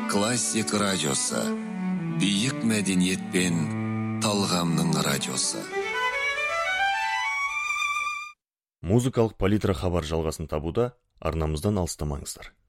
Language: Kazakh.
Классик радиосы. Биік мәдениет пен талғамның радиосы. Музыкалық палитра хабар жалғасын табуда, арнамыздан алыстамаңыздар.